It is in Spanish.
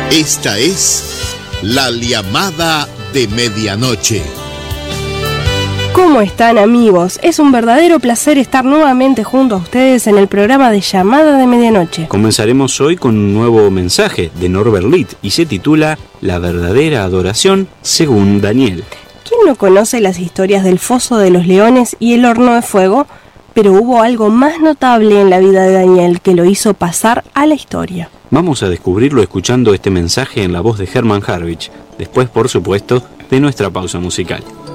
Esta es la llamada de medianoche. ¿Cómo están, amigos? Es un verdadero placer estar nuevamente junto a ustedes en el programa de Llamada de Medianoche. Comenzaremos hoy con un nuevo mensaje de Norbert Litt y se titula La verdadera adoración según Daniel. ¿Quién no conoce las historias del Foso de los Leones y el Horno de Fuego? Pero hubo algo más notable en la vida de Daniel que lo hizo pasar a la historia. Vamos a descubrirlo escuchando este mensaje en la voz de Hermann Harwich, después, por supuesto, de nuestra pausa musical.